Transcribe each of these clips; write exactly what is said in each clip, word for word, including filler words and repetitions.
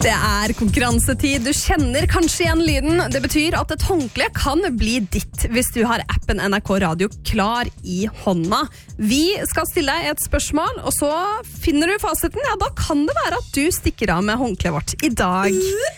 Det er konkurransetid. Du kjenner kanskje igjen lyden. Det betyr at et håndkle kan bli ditt hvis du har appen N R K Radio klar i hånda. Vi skal stille deg et spørsmål, og så finner du fasiten. Ja, da kan det være at du stikker av med håndkleet vårt i dag.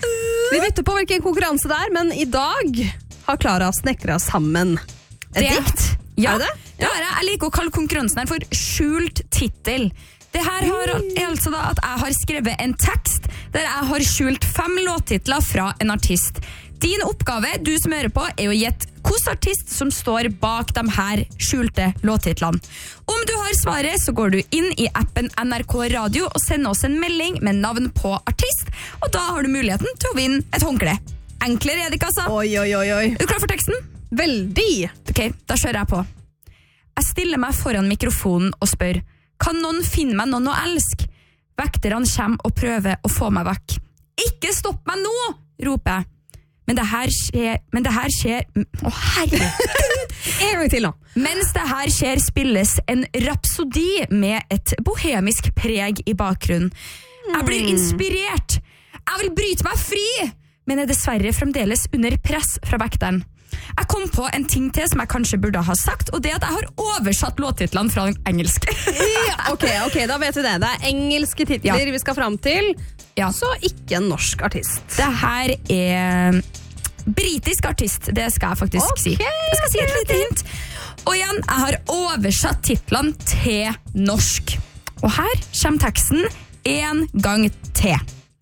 Vi bytter på hvilken konkurranse det er, men i dag har Klara snekret sammen et Det- dikt. Ja, Er det? det har jeg. Jeg liker å kalle konkurransen her for skjult titel. Det her har, er altså da at jeg har skrevet en tekst der jeg har skjult fem låttitler fra en artist. Din oppgave, du som hører på, er å gjette hvilken artist som står bak de her skjulte låttitlene. Om du har svaret, så går du inn i appen N R K Radio og sender oss en melding med navn på artist, og da har du muligheten til å vinne et håndkle. Enklere er det ikke, altså. Oi, oi, oi, oi. Er du klar for teksten? Veldig. Ok, da kjører jeg på. Jeg stiller meg foran mikrofonen og spør, kan noen finne meg noen å elske? Vekterne kommer og prøver å få meg vekk. Ikke stopp meg nå, roper jeg. Men det her skjer, men det her skjer, å herregud. En gang til da. Mens det her skjer spilles en rapsodi med et bohemisk preg i bakgrunnen. Jeg blir inspirert. Jeg vil bryte meg fri, men er dessverre fremdeles under press fra vekteren. Jeg kom på en ting til som jeg kanskje burde ha sagt, og det er at jeg har oversatt låttitlene fra engelsk. Ja, ok, ok, da vet vi det. Det er engelske titler Ja. vi skal fram til, Ja. så ikke en norsk artist. Det her er britisk artist, det skal jeg faktisk Ok, si. Jeg skal si et lite hint. Og igjen, jeg har oversatt titlene til norsk. Og her kommer teksten en gang til.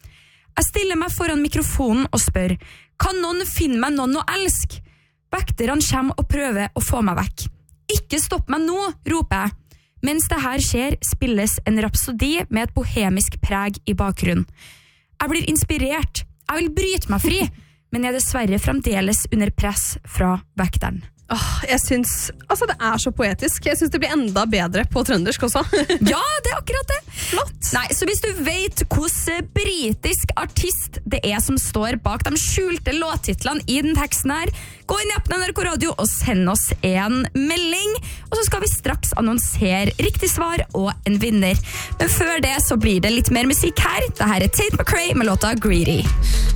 Jeg stiller meg foran mikrofonen og spør, kan noen finne meg noen å elske? Vekterne kommer og prøver å få meg vekk. Ikke stopp meg nå, roper jeg. Mens det her skjer, spilles en rapsodi med et bohemisk preg i bakgrunnen. Jeg blir inspirert. Jeg vil bryte meg fri, men jeg er dessverre fremdeles under press fra vekteren. Åh, jeg synes, altså det er så poetisk. Jeg synes det blir enda bedre på trøndersk også. Ja, det er akkurat det. Flott. Nei, så hvis du vet hvordan britisk artist det er som står bak de skjulte låttitlene i den teksten her, gå inn i appen N R K Radio og send oss en melding, og så skal vi straks annonsere riktig svar og en vinner. Men før det så blir det litt mer musikk her. Dette er Tate McRae med låta Greedy.